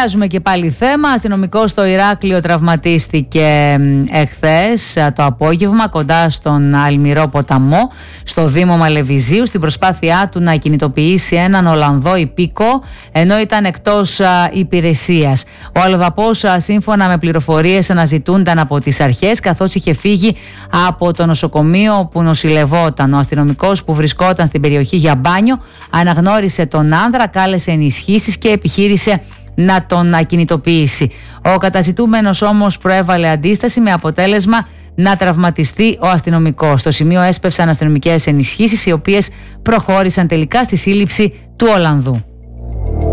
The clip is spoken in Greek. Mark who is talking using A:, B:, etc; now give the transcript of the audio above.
A: Αλλάζουμε και πάλι θέμα. Αστυνομικός στο Ηράκλειο τραυματίστηκε εχθές το απόγευμα κοντά στον Αλμυρό ποταμό στο Δήμο Μαλεβιζίου στην προσπάθειά του να κινητοποιήσει έναν Ολλανδό υπήκο ενώ ήταν εκτός υπηρεσίας. Ο αλλοδαπός, σύμφωνα με πληροφορίες, αναζητούνταν από τις αρχές καθώς είχε φύγει από το νοσοκομείο που νοσηλευόταν. Ο αστυνομικός που βρισκόταν στην περιοχή για μπάνιο αναγνώρισε τον άνδρα, κάλεσε ενισχύσεις και επιχείρησε να τον ακινητοποιήσει. Ο καταζητούμενος όμως προέβαλε αντίσταση με αποτέλεσμα να τραυματιστεί ο αστυνομικός. Στο σημείο έσπευσαν αστυνομικές ενισχύσεις οι οποίες προχώρησαν τελικά στη σύλληψη του Ολλανδού.